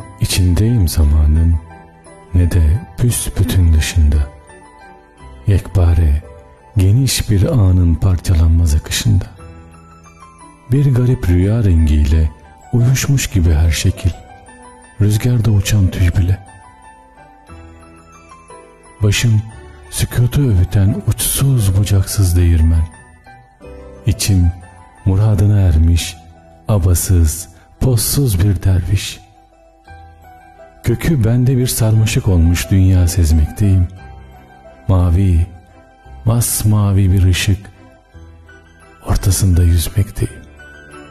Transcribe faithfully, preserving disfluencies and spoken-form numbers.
içindeyim zamanın, ne de büsbütün dışında. Yekpare, geniş bir anın parçalanmaz akışında. Bir garip rüya rengiyle uyuşmuş gibi her şekil, rüzgarda uçan tüy bile. Başım sükutu övüten uçsuz bucaksız değirmen. İçim muradına ermiş, abasız, pozsuz bir derviş. Kökü bende bir sarmaşık olmuş dünya sezmekteyim. Mavi, masmavi bir ışık, ortasında yüzmekteyim.